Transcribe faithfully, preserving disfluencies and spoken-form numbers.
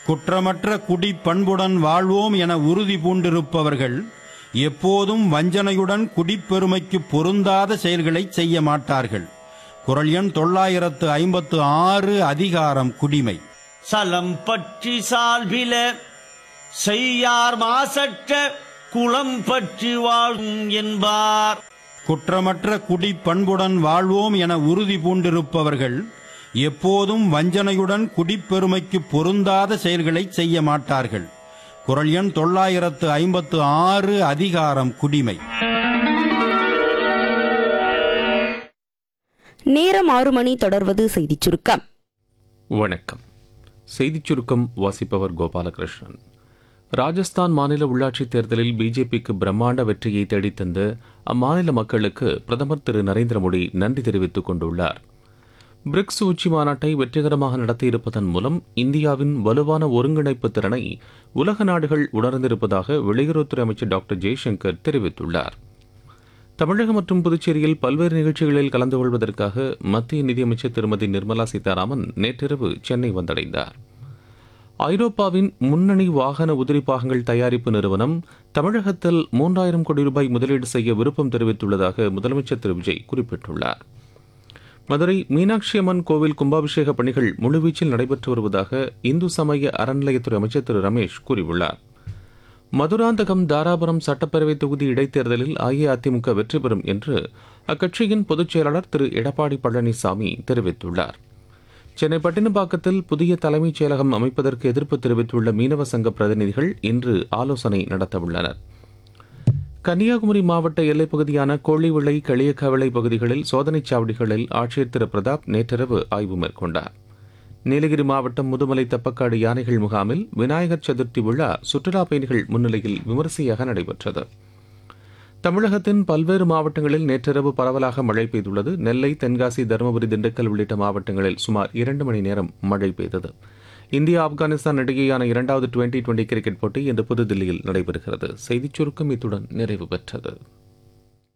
குற்றமற்ற குடி பண்புடன் வாழ்வோம் என உறுதி பூண்டிருப்பவர்கள் எப்போதும் வஞ்சனையுடன் குடிப்பெருமைக்கு பொருந்தாத செயல்களை செய்ய மாட்டார்கள். குறள் எண் தொள்ளாயிரத்து ஐம்பத்து ஆறு. அதிகாரம் குடிமை. சலம் பற்றி சால்பில செய்யார் மாசற்ற குளம் பற்றி வாழும் என்பார். குற்றமற்ற குடி பண்புடன் வாழ்வோம் என உறுதி பூண்டிருப்பவர்கள் எப்போதும் வஞ்சனையுடன் குடிப்பெருமைக்கு பொருந்தாத செயல்களை செய்ய மாட்டார்கள். குறள் எண் தொள்ளாயிரத்து ஐம்பத்து ஆறு. அதிகாரம் குடிமை. நேரம் ஆறு மணி. தொடர்வது செய்திச் சுருக்கம். வணக்கம். செய்திச் சுருக்கம் வாசிப்பவர் கோபாலகிருஷ்ணன். ராஜஸ்தான் மாநில உள்ளாட்சித் தேர்தலில் பிஜேபிக்கு பிரம்மாண்ட வெற்றியை தேடித்தந்த அம்மாநில மக்களுக்கு பிரதமர் திரு நரேந்திர மோடி நன்றி தெரிவித்துக் கொண்டுள்ளார். பிரிக்ஸ் உச்சி மாநாட்டை வெற்றிகரமாக நடத்தியிருப்பதன் மூலம் இந்தியாவின் வலுவான ஒருங்கிணைப்பு திறனை உலக நாடுகள் உணர்ந்திருப்பதாக வெளியுறவுத்துறை அமைச்சர் டாக்டர் ஜெய்சங்கர் தெரிவித்துள்ளார். தமிழகம் மற்றும் புதுச்சேரியில் பல்வேறு நிகழ்ச்சிகளில் கலந்து கொள்வதற்காக மத்திய நிதியமைச்சர் திருமதி நிர்மலா சீதாராமன் நேற்றிரவு சென்னை வந்தடைந்தார். ஐரோப்பாவின் முன்னணி வாகன உதிரி பாகங்கள் தயாரிப்பு நிறுவனம் தமிழகத்தில் மூன்றாயிரம் கோடி ரூபாய் முதலீடு செய்ய விருப்பம் தெரிவித்துள்ளதாக முதலமைச்சர் திரு விஜய் குறிப்பிட்டுள்ளார். மதுரை மீனாட்சி அம்மன் கோவில் கும்பாபிஷேக பணிகள் முழுவீச்சில் நடைபெற்று வருவதாக இந்து சமய அறநிலையத்துறை அமைச்சர் திரு ரமேஷ் கூறியுள்ளார். மதுராந்தகம் தாராபுரம் சட்டப்பேரவை தொகுதி இடைத்தேர்தலில் அஇஅதிமுக வெற்றி பெறும் என்று அக்கட்சியின் பொதுச் செயலாளர் திரு எடப்பாடி பழனிசாமி தெரிவித்துள்ளார். சென்னை பட்டினப்பாக்கத்தில் புதிய தலைமைச் செயலகம் அமைப்பதற்கு எதிர்ப்பு தெரிவித்துள்ள மீனவ சங்க பிரதிநிதிகள் இன்று ஆலோசனை நடத்தவுள்ளனர். கன்னியாகுமரி மாவட்ட எல்லைப் பகுதியான கோழிவிளை களியக்கவிளை பகுதிகளில் சோதனைச் சாவடிகளில் ஆட்சியர் திரு பிரதாப் நேற்றிரவு ஆய்வு மேற்கொண்டார். நீலகிரி மாவட்டம் முதுமலை தப்பக்காடு யானைகள் முகாமில் விநாயகர் சதுர்த்தி விழா சுற்றுலாப் பயணிகள் முன்னிலையில் விமரிசையாக நடைபெற்றது. தமிழகத்தின் பல்வேறு மாவட்டங்களில் நேற்றிரவு பரவலாக மழை பெய்துள்ளது. நெல்லை, தென்காசி, தருமபுரி, திண்டுக்கல் உள்ளிட்ட மாவட்டங்களில் சுமார் இரண்டு மணி நேரம் மழை பெய்தது. இந்தியா ஆப்கானிஸ்தான் இடையேயான இரண்டாவது டுவெண்டி டுவெண்டி கிரிக்கெட் போட்டி இன்று புதுதில்லியில் நடைபெறுகிறது. செய்திச் சுருக்கம் இத்துடன் நிறைவு பெற்றது.